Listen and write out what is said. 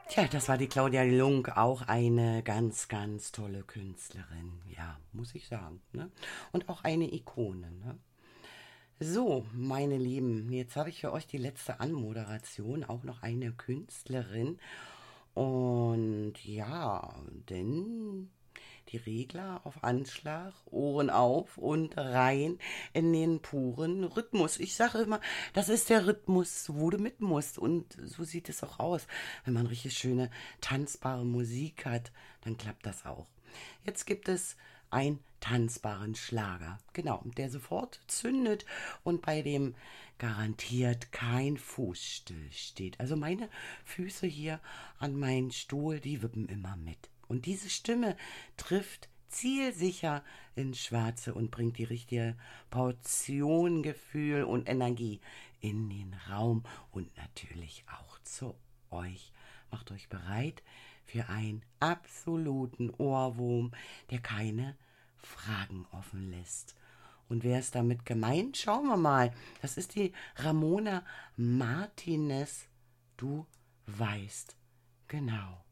Tja, das war die Claudia Lunk, auch eine ganz, ganz tolle Künstlerin, ja, muss ich sagen. Ne? Und auch eine Ikone. Ne? So, meine Lieben, jetzt habe ich für euch die letzte Anmoderation, auch noch eine Künstlerin. Und ja, denn die Regler auf Anschlag, Ohren auf und rein in den puren Rhythmus. Ich sage immer, das ist der Rhythmus, wo du mit musst. Und so sieht es auch aus. Wenn man richtig schöne tanzbare Musik hat, dann klappt das auch. Jetzt gibt es einen tanzbaren Schlager, genau, der sofort zündet und bei dem garantiert kein Fuß still steht. Also meine Füße hier an meinen Stuhl, die wippen immer mit. Und diese Stimme trifft zielsicher ins Schwarze und bringt die richtige Portion Gefühl und Energie in den Raum und natürlich auch zu euch. Macht euch bereit für einen absoluten Ohrwurm, der keine Fragen offen lässt. Und wer ist damit gemeint? Schauen wir mal. Das ist die Ramona Martinez. Du weißt genau.